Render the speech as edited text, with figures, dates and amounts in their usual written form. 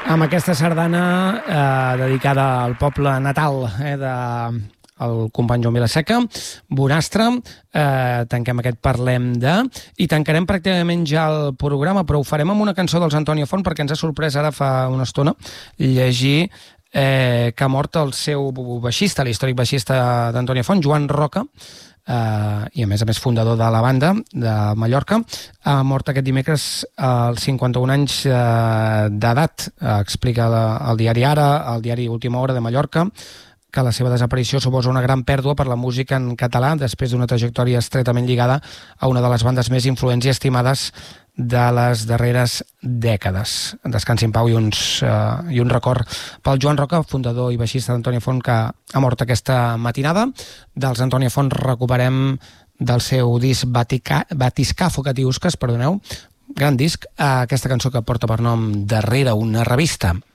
Amb aquesta sardana dedicada al poble natal del company Joan Vilaseca, Bonastre, tanquem aquest Parlem de... I tancarem pràcticament ja el programa, però ho farem amb una cançó dels Antònia Font, perquè ens ha sorprès ara fa una estona llegir que ha mort el seu baixista, l'històric baixista d'Antònia Font, Joan Roca, i a més fundador de la banda de Mallorca. Ha mort aquest dimecres als 51 anys d'edat. Explica el diari Ara, el diari Última Hora de Mallorca, que la seva desaparició suposa una gran pèrdua per la música en català després d'una trajectòria estretament lligada a una de les bandes més influents i estimades de les darreres dècades. Descansi en pau i un record pel Joan Roca, fundador i baixista d'Antònia Font, que ha mort aquesta matinada. Dels Antònia Font recuperem del seu disc Batiscafo Catiusques, perdoneu, gran disc, aquesta cançó que porta per nom Darrere una revista.